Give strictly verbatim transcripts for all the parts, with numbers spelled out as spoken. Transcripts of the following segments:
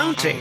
Country.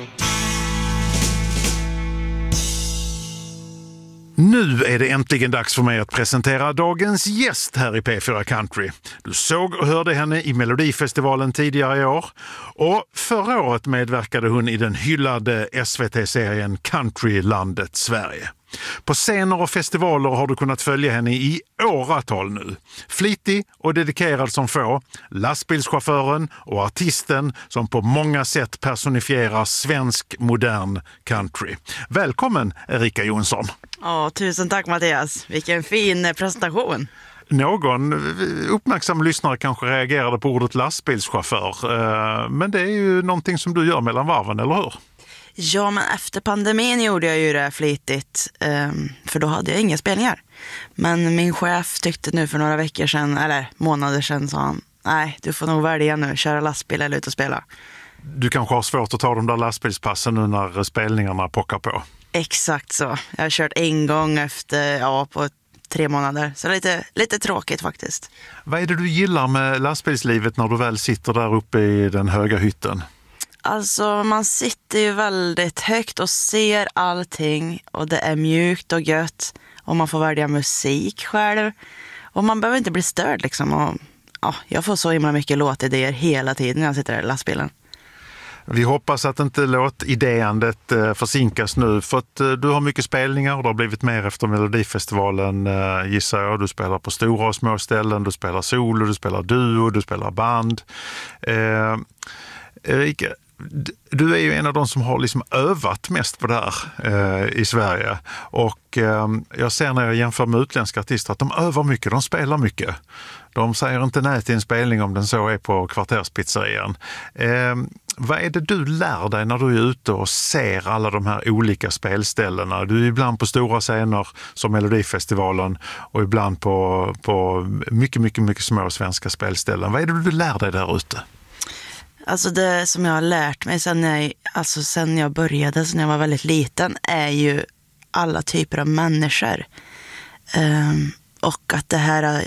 Nu är det äntligen dags för mig att presentera dagens gäst här i P fyra Country. Du såg och hörde henne i Melodifestivalen tidigare i år. Och förra året medverkade hon i den hyllade S V T-serien Countrylandet Sverige. På scener och festivaler har du kunnat följa henne i åratal nu. Flitig och dedikerad som få, lastbilschauffören och artisten som på många sätt personifierar svensk modern country. Välkommen Erika Jonsson. Ja, tusen tack Mattias. Vilken fin presentation. Någon uppmärksam lyssnare kanske reagerade på ordet lastbilschaufför, men det är ju någonting som du gör mellan varven, eller hur? Ja, men efter pandemin gjorde jag ju det flitigt, för då hade jag inga spelningar. Men min chef tyckte nu för några veckor sedan, eller månader sedan, sa han, nej, du får nog välja nu, köra lastbil eller ut och spela. Du kanske har svårt att ta de där lastbilspassen nu när spelningarna pockar på. Exakt så. Jag har kört en gång efter, ja, på tre månader. Så lite, lite tråkigt faktiskt. Vad är det du gillar med lastbilslivet när du väl sitter där uppe i den höga hytten? Alltså man sitter ju väldigt högt och ser allting och det är mjukt och gött och man får välja musik själv och man behöver inte bli störd liksom. Och, ja, jag får så himla mycket låtidéer hela tiden när jag sitter där i lastbilen. Vi hoppas att inte låtidéandet försinkas nu, för att du har mycket spelningar och det har blivit mer efter Melodifestivalen, gissar jag. Du spelar på stora och små ställen, du spelar solo, du spelar duo, du spelar band. Eh, Erika, du är ju en av de som har liksom övat mest på det här eh, i Sverige, och eh, jag ser när jag jämför med utländska artister att de övar mycket, de spelar mycket. De säger inte nej till en spelning om den så är på kvarterspizzerian. Eh, vad är det du lär dig när du är ute och ser alla de här olika spelställena? Du är ibland på stora scener som Melodifestivalen och ibland på, på mycket, mycket, mycket små svenska spelställen. Vad är det du lär dig där ute? Alltså det som jag har lärt mig sen jag, alltså sen jag började, sen jag var väldigt liten, är ju alla typer av människor. Um, och att det här uh,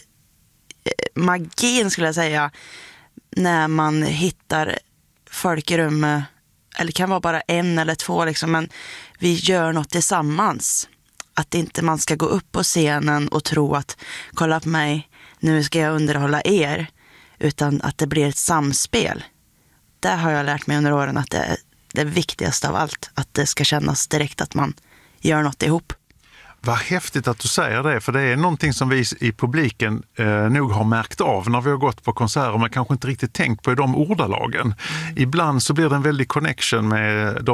magin skulle jag säga, när man hittar folk i rummet, eller kan vara bara en eller två liksom, men vi gör något tillsammans. Att inte man ska gå upp på scenen och tro att kolla på mig, nu ska jag underhålla er, utan att det blir ett samspel. Det har jag lärt mig under åren, att det är det viktigaste av allt. Att det ska kännas direkt att man gör något ihop. Vad häftigt att du säger det, för det är någonting som vi i publiken eh, nog har märkt av när vi har gått på konserter, men kanske inte riktigt tänkt på i de ordalagen. Mm. Ibland så blir det en väldig connection med de